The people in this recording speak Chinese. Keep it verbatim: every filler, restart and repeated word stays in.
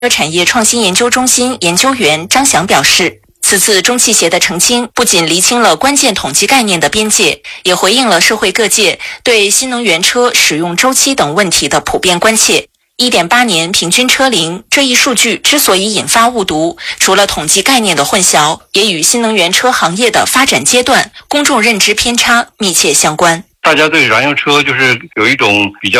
产业创新研究中心研究员张翔表示，此次中汽协的澄清不仅厘清了关键统计概念的边界，也回应了社会各界对新能源车使用周期等问题的普遍关切。一点八 年平均车龄这一数据之所以引发误读，除了统计概念的混淆，也与新能源车行业的发展阶段、公众认知偏差密切相关。 大家对燃油车就是有一种比较